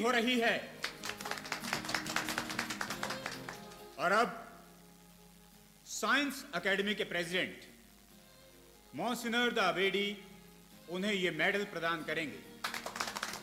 हो रही है और अब साइंस एकेडमी के प्रेसिडेंट मोहसिनर द अबेदी उन्हें यह मेडल प्रदान करेंगे।